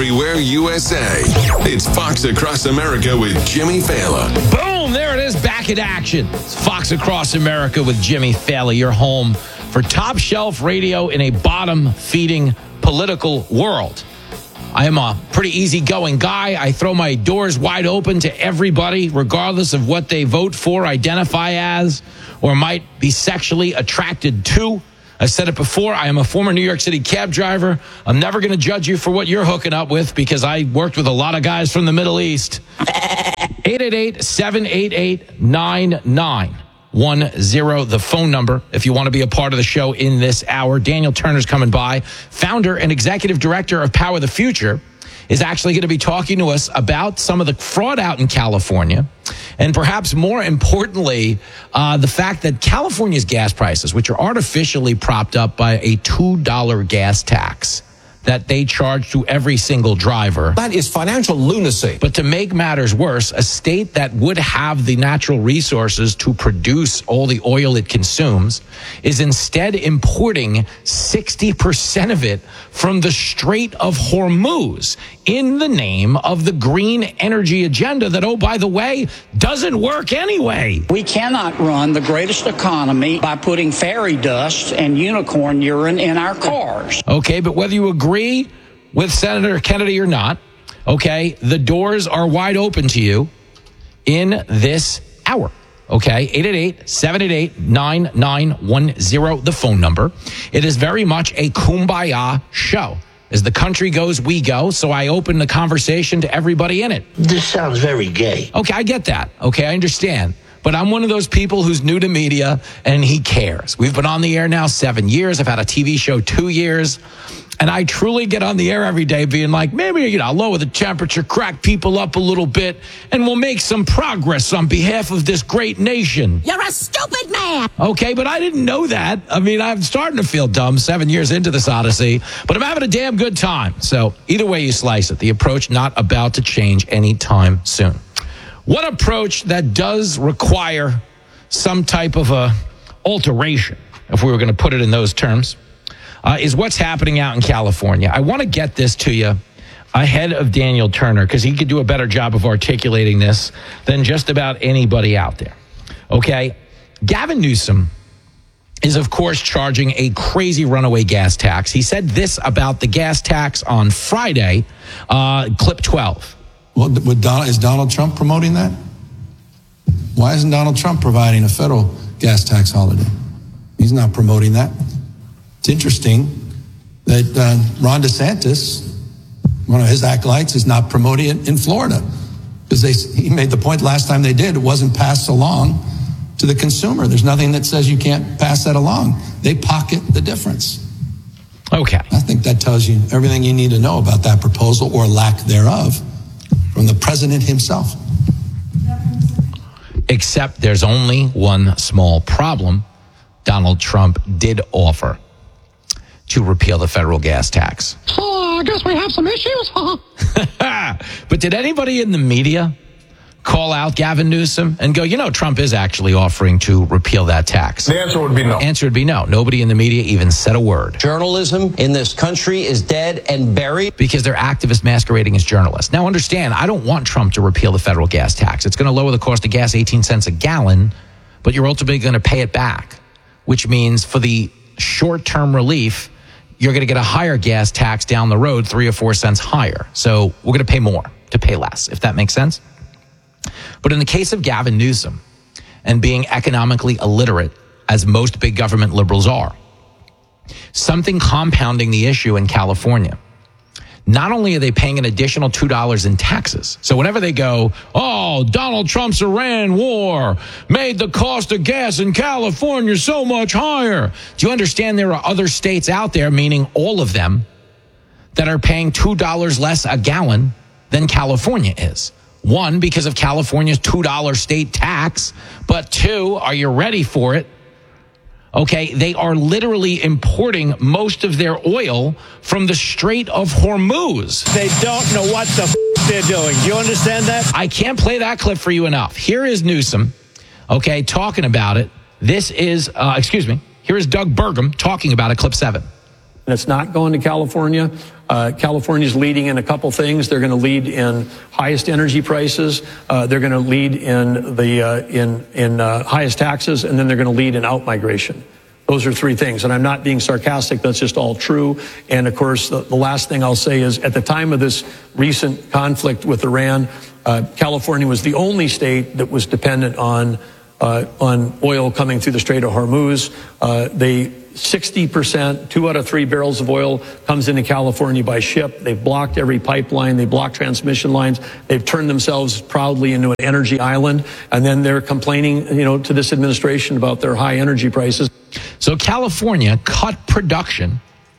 everywhere USA. It's Fox Across America with Jimmy Fallon. Boom, there it is, back in action. It's Fox Across America with Jimmy Fallon, your home for top shelf radio in a bottom-feeding political world. I am a pretty easygoing guy. I throw my doors wide open to everybody, regardless of what they vote for, identify as, or might be sexually attracted to. I said it before, I am a former New York City cab driver. I'm never going to judge you for what you're hooking up with because I worked with a lot of guys from the Middle East. 888-788-9910, the phone number, if you want to be a part of the show in this hour. Daniel Turner's coming by, founder and executive director of Power the Future, is actually going to be talking to us about some of the fraud out in California. And perhaps more importantly, the fact that California's gas prices, which are artificially propped up by a $2 gas tax that they charge to every single driver. That is financial lunacy. But to make matters worse, a state that would have the natural resources to produce all the oil it consumes is instead importing 60% of it from the Strait of Hormuz in the name of the green energy agenda that, oh, by the way, doesn't work anyway. We cannot run the greatest economy by putting fairy dust and unicorn urine in our cars. Okay, but whether you agree with Senator Kennedy or not, okay, the doors are wide open to you in this hour. Okay, 888-788-9910, the phone number. It is very much a kumbaya show. As the country goes, we go. So I open the conversation to everybody in it. This sounds very gay. Okay, I get that. Okay, I understand. But I'm one of those people who's new to media, and he cares. We've been on the air now 7 years. I've had a TV show 2 years. And I truly get on the air every day being like, maybe, lower the temperature, crack people up a little bit, and we'll make some progress on behalf of this great nation. You're a stupid man. Okay, but I didn't know that. I mean, I'm starting to feel dumb 7 years into this odyssey, but I'm having a damn good time. So either way you slice it, the approach not about to change anytime soon. One approach that does require some type of a alteration, if we were going to put it in those terms, is what's happening out in California. I want to get this to you ahead of Daniel Turner because he could do a better job of articulating this than just about anybody out there. Okay? Gavin Newsom is, of course, charging a crazy runaway gas tax. He said this about the gas tax on Friday, clip 12. Well, is Donald Trump promoting that? Why isn't Donald Trump providing a federal gas tax holiday? He's not promoting that. It's interesting that Ron DeSantis, one of his acolytes, is not promoting it in Florida because he made the point last time they did, it wasn't passed along to the consumer. There's nothing that says you can't pass that along. They pocket the difference. Okay. I think that tells you everything you need to know about that proposal or lack thereof from the president himself. Except there's only one small problem. Donald Trump did offer to repeal the federal gas tax. Oh, I guess we have some issues, huh? But did anybody in the media call out Gavin Newsom and go, Trump is actually offering to repeal that tax? The answer would be no. Answer would be no. Nobody in the media even said a word. Journalism in this country is dead and buried. Because they're activists masquerading as journalists. Now, understand, I don't want Trump to repeal the federal gas tax. It's going to lower the cost of gas 18 cents a gallon, but you're ultimately going to pay it back, which means for the short-term relief, you're going to get a higher gas tax down the road, 3 or 4 cents higher. So we're going to pay more to pay less, if that makes sense. But in the case of Gavin Newsom and being economically illiterate, as most big government liberals are, something compounding the issue in California. Not only are they paying an additional $2 in taxes. So whenever they go, oh, Donald Trump's Iran war made the cost of gas in California so much higher. Do you understand there are other states out there, meaning all of them, that are paying $2 less a gallon than California is? One, because of California's $2 state tax. But two, are you ready for it? Okay, they are literally importing most of their oil from the Strait of Hormuz. They don't know what the they're doing. Do you understand that? I can't play that clip for you enough. Here is Newsom, okay, talking about it. This is, here is Doug Burgum talking about it, clip 7. and it's not going to California. California's leading in a couple things. They're going to lead in highest energy prices. They're going to lead in the highest taxes, and then they're going to lead in out-migration. Those are three things, and I'm not being sarcastic. That's just all true. And of course, the last thing I'll say is, at the time of this recent conflict with Iran, California was the only state that was dependent on oil coming through the Strait of Hormuz. 60%, 2 out of 3 barrels of oil comes into California by ship. They've blocked every pipeline. They blocked transmission lines. They've turned themselves proudly into an energy island. And then they're complaining, to this administration about their high energy prices. So California cut production,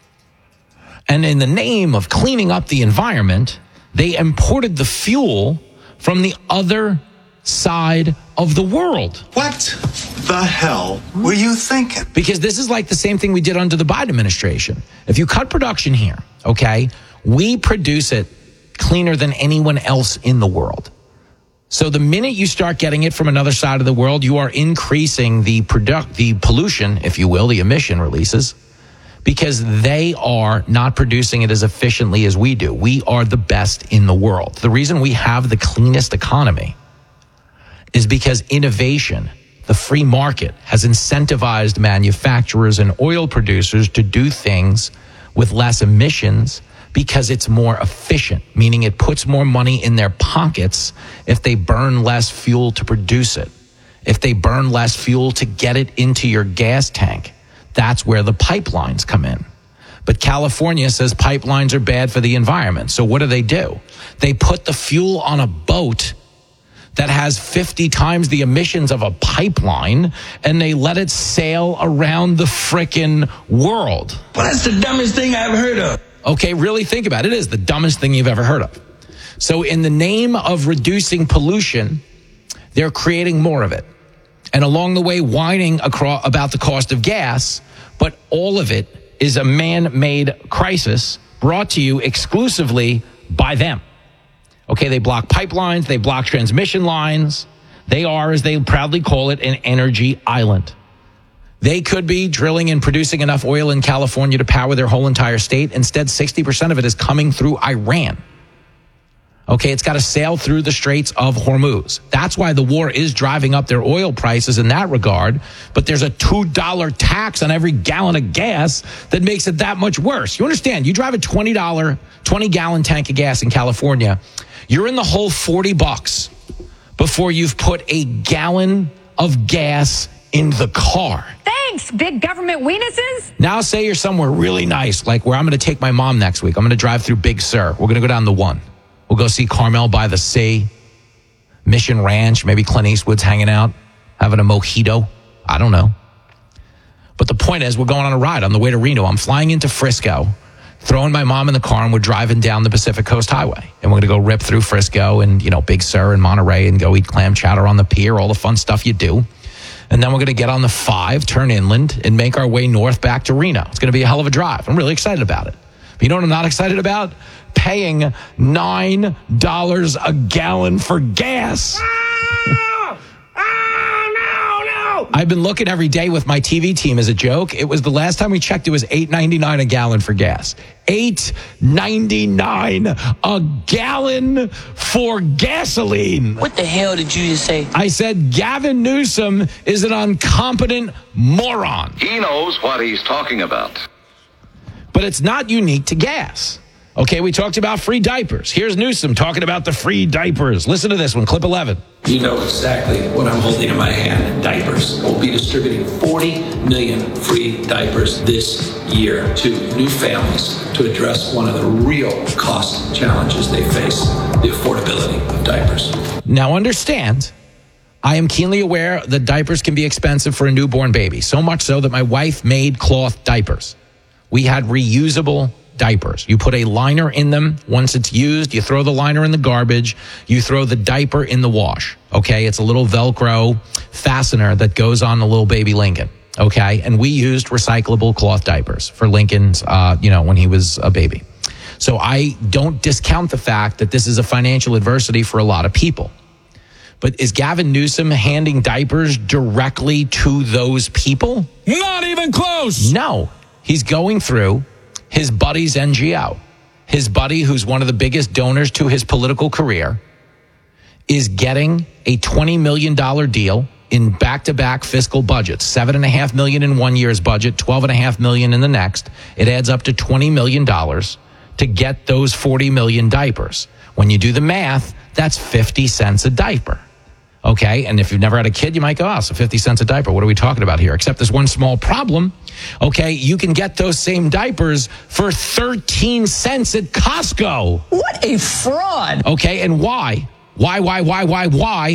and in the name of cleaning up the environment, they imported the fuel from the other side of the world. What the hell were you thinking? Because this is like the same thing we did under the Biden administration. If you cut production here, okay, we produce it cleaner than anyone else in the world. So the minute you start getting it from another side of the world, you are increasing the pollution, if you will, the emission releases, because they are not producing it as efficiently as we do. We are the best in the world. The reason we have the cleanest economy is because innovation, the free market, has incentivized manufacturers and oil producers to do things with less emissions because it's more efficient, meaning it puts more money in their pockets if they burn less fuel to produce it. If they burn less fuel to get it into your gas tank, that's where the pipelines come in. But California says pipelines are bad for the environment. So what do? They put the fuel on a boat that has 50 times the emissions of a pipeline, and they let it sail around the frickin' world. Well, that's the dumbest thing I've heard of. Okay, really think about it. It is the dumbest thing you've ever heard of. So in the name of reducing pollution, they're creating more of it. And along the way, whining about the cost of gas, but all of it is a man-made crisis brought to you exclusively by them. Okay, they block pipelines, they block transmission lines. They are, as they proudly call it, an energy island. They could be drilling and producing enough oil in California to power their whole entire state. Instead, 60% of it is coming through Iran. Okay, it's got to sail through the Straits of Hormuz. That's why the war is driving up their oil prices in that regard. But there's a $2 tax on every gallon of gas that makes it that much worse. You understand? You drive a $20-gallon tank of gas in California, you're in the hole $40 before you've put a gallon of gas in the car. Thanks, big government weenuses. Now say you're somewhere really nice, like where I'm going to take my mom next week. I'm going to drive through Big Sur. We're going to go down the 1. We'll go see Carmel by the Sea, Mission Ranch, maybe Clint Eastwood's hanging out, having a mojito. I don't know. But the point is, we're going on a ride on the way to Reno. I'm flying into Frisco, throwing my mom in the car, and we're driving down the Pacific Coast Highway. And we're going to go rip through Frisco and, Big Sur and Monterey and go eat clam chowder on the pier, all the fun stuff you do. And then we're going to get on the 5, turn inland, and make our way north back to Reno. It's going to be a hell of a drive. I'm really excited about it. But you know what I'm not excited about? Paying $9 a gallon for gas. No. I've been looking every day with my TV team as a joke. It was the last time we checked, it was $8.99 a gallon for gas. $8.99 a gallon for gasoline. What the hell did you just say? I said Gavin Newsom is an incompetent moron. He knows what he's talking about. But it's not unique to gas. Okay, we talked about free diapers. Here's Newsom talking about the free diapers. Listen to this one, clip 11. You know exactly what I'm holding in my hand, diapers. We'll be distributing 40 million free diapers this year to new families to address one of the real cost challenges they face, the affordability of diapers. Now understand, I am keenly aware that diapers can be expensive for a newborn baby, so much so that my wife made cloth diapers. We had reusable diapers. You put a liner in them. Once it's used, you throw the liner in the garbage. You throw the diaper in the wash. Okay, it's a little Velcro fastener that goes on the little baby Lincoln. Okay, and we used recyclable cloth diapers for Lincoln's, when he was a baby. So I don't discount the fact that this is a financial adversity for a lot of people. But is Gavin Newsom handing diapers directly to those people? Not even close. No, he's going through his buddy's NGO, his buddy who's one of the biggest donors to his political career, is getting a $20 million deal in back-to-back fiscal budgets, $7.5 million in one year's budget, $12.5 million in the next. It adds up to $20 million to get those 40 million diapers. When you do the math, that's 50 cents a diaper. Okay, and if you've never had a kid, you might go, oh, so 50 cents a diaper. What are we talking about here? Except there's one small problem. Okay, you can get those same diapers for 13 cents at Costco. What a fraud. Okay, and why? Why?